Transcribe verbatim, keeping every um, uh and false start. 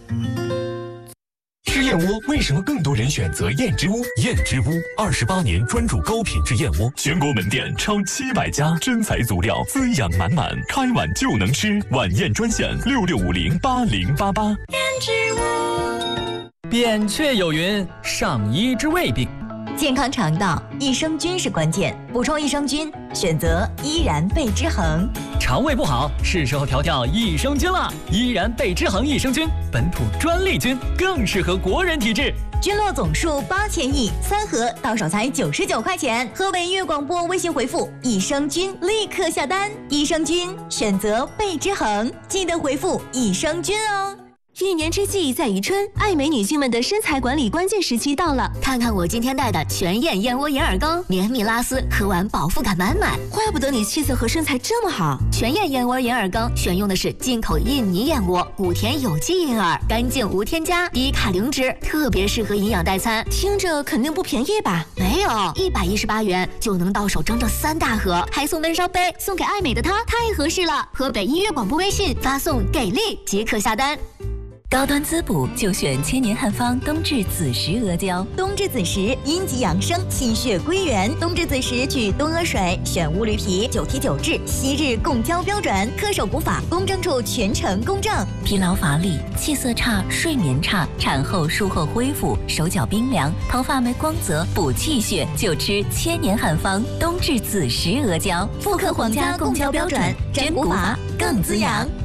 吃燕窝为什么更多人选择燕之屋？燕之屋二十八年专注高品质燕窝，全国门店超七百家，真材足料，滋养满满，开碗就能吃。晚宴专线六六五零八零八八。 燕之屋。 扁鹊有云：上医之未病。 健康肠道，益生菌是关键，补充益生菌，选择依然贝之恒。 肠胃不好，是时候调调益生菌了。依然贝之恒益生菌，本土专利菌，更适合国人体质。 菌落总数八千亿，三盒到手才九十九块钱。河北粤广播微信回复益生菌，立刻下单。益生菌选择贝之恒，记得回复益生菌哦。 一年之计在于春，爱美女性们的身材管理关键时期到了。 看看我今天带的全燕燕窝银耳羹，绵密拉丝，喝完饱腹感满满。 怪不得你气色和身材这么好。 全燕燕窝银耳羹选用的是进口印尼燕窝，谷田有机银耳，干净无添加，低卡零脂，特别适合营养代餐。 听着肯定不便宜吧？ 没有，一百一十八元就能到手整整三大盒，还送闷烧杯，送给爱美的她太合适了。河北音乐广播微信发送给力即可下单。 高端滋补就选千年汉方冬至子时阿胶。 冬至子时阴极养生，气血归元。冬至子时取冬阿水，选乌驴皮，九提九制，昔日供胶标准，恪守古法，公证处全程公证。 疲劳乏力、气色差、睡眠差，产后术后恢复，手脚冰凉，头发没光泽，补气血，就吃千年汉方冬至子时阿胶， 复刻皇家供胶标准，真古法更滋养。